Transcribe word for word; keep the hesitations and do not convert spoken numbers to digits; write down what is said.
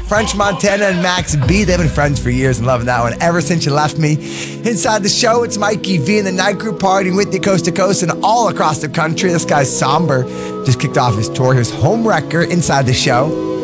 French Montana and Max B. They've been friends for years and loving that one ever since you left me. Inside the show, it's Mikey V and the Night Crew partying with you coast to coast and all across the country. This guy's somber. Just kicked off his tour. Here's Homewrecker inside the show.